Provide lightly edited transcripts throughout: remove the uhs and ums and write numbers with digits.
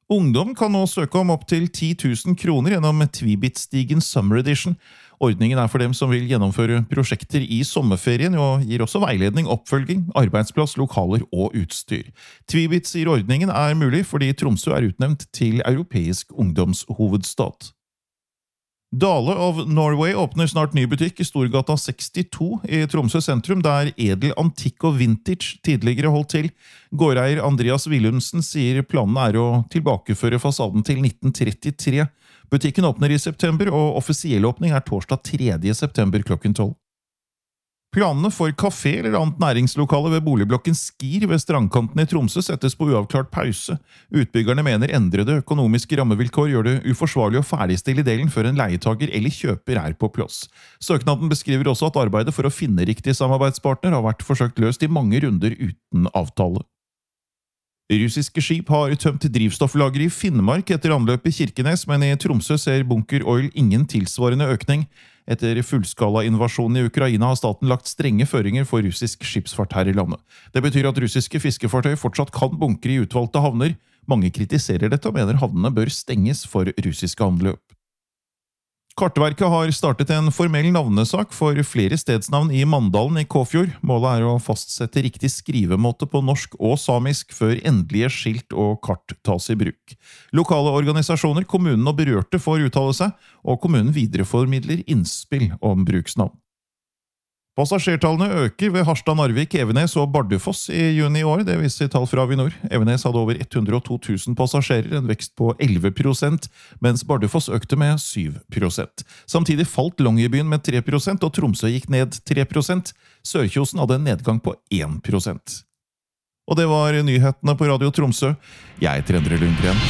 Ungdom kan nå søke om opp til 10 000 kroner gjennom Tvibit-stigen Summer Edition. Ordningen for dem som vil gjennomføre prosjekter i sommerferien, og gir også veiledning, oppfølging, arbeidsplass, lokaler og utstyr. Tvibit sier ordningen mulig fordi Tromsø utnevnt til europeisk ungdomshovedstad. Dale of Norway åpner snart ny butikk i Storgata 62 i Tromsø sentrum, der edel antikk og vintage tidligere holdt til. Gårdeier Andreas Willumsen sier planen å tilbakeføre fasaden til 1933. Butikken åpner i september, og offisiell åpning torsdag 3. september klokken 12. Planene for kafé eller annet næringslokale ved boligblokken Skir ved strandkanten i Tromsø settes på uavklart pause. Utbyggerne mener endrede økonomiske rammevilkår gjør det uforsvarlig å ferdigstille delen før en leietager eller kjøper på plass. Søknaden beskriver også at arbeidet for å finne riktig samarbeidspartner har vært forsøkt løst i mange runder uten avtale. Russiske skip har tømt drivstofflager i Finnmark etter anløp i Kirkenes, men i Tromsø ser Bunker Oil ingen tilsvarende økning. Etter fullskala-invasjonen i Ukraina har staten lagt strenge føringer for russisk skipsfart her i landet. Det betyr at russiske fiskefartøy fortsatt kan bunkre i utvalgte havner. Mange kritiserer dette og mener havnene bør stenges for russiske anløp. Kartverket har startet en formell navnesak for flere stedsnavn i Mandalen i Kåfjord. Målet å fastsette riktig skrivemåte på norsk og samisk før endelige skilt og kart tas i bruk. Lokale organisasjoner, kommunen og berørte får uttale seg, og kommunen videreformidler innspill om bruksnavn. Passasjertallene øker ved Harstad, Narvik, Evenes og Bardufoss i juni i år, det viser tall fra Avinor. Evenes hadde over 102 000 passasjerer, en vekst på 11%, mens Bardufoss økte med 7%. Samtidig falt Longyearbyen med 3%, og Tromsø gikk ned 3%. Sørkjosen hadde en nedgang på 1%. Og det var nyhetene på Radio Tromsø. Jeg heter Endre Lundgren.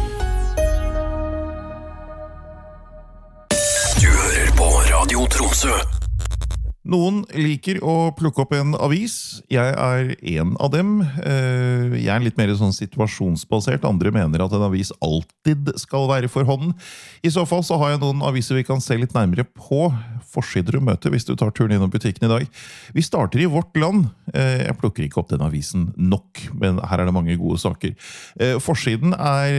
Du hører på Radio Tromsø. Noen liker å plukke opp en avis. Jeg en av dem. Jeg litt mer sånn situasjonsbasert. Andre mener at en avis alltid skal være for hånden. I så fall så har jeg noen aviser vi kan se litt nærmere på. Forsider og møte hvis du tar turen innom butikken i dag. Vi starter i Vårt Land. Jeg plukker ikke opp den avisen nok, men her det mange gode saker. Forsiden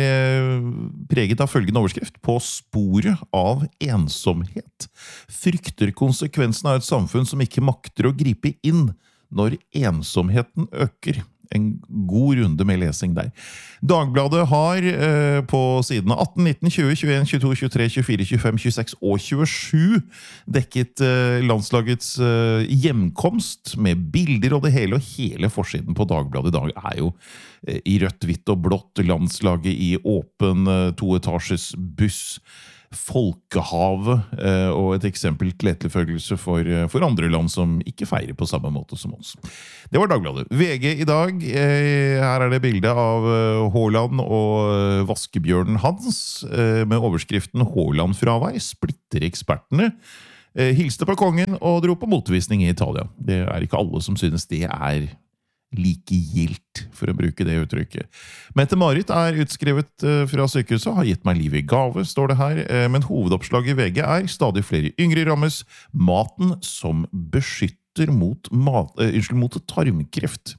preget av følgende overskrift: På sporet av ensomhet. Frykter konsekvensen av et samfunn som ikke makter å gripe inn når ensomheten øker. En god runde med lesing der. Dagbladet har på sidene 18, 19, 20, 21, 22, 23, 24, 25, 26 og 27 dekket landslagets hjemkomst med bilder og det hele, og hele forsiden på Dagbladet i dag jo i rødt, hvitt og blått. Landslaget i åpen toetasjes buss. Folkehavet og et eksempel til etterfølgelse for andre land som ikke feirer på samme måte som oss. Det var Dagbladet. VG i dag, her det bildet av Haaland og vaskebjørnen hans, med overskriften «Haaland-fravær splitter ekspertene». Hilste på kongen og dro på motvisning i Italia. Det ikke alle som synes det like gildt, for å bruke det uttrykket. Mette-Marit utskrevet fra sykehuset, har gitt meg liv i gave, står det her, men hovedoppslaget i VG stadig flere yngre rammes, maten som beskytter mot tarmkreft.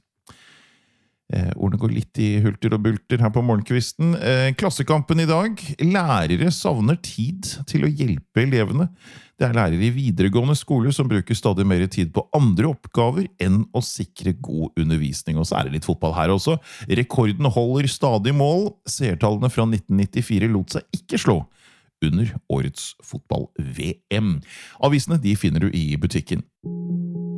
Ordene går litt i hulter og bulter her på morgenkvisten. Klassekampen i dag. Lærere savner tid til å hjelpe elevene. Det lærere i videregående skole som bruker stadig mer tid på andre oppgaver enn å sikre god undervisning. Og så det litt fotball her også. Rekorden holder stadig mål. Seertallene fra 1994 lot seg ikke slå under årets fotball-VM. Avisene finner du i butikken.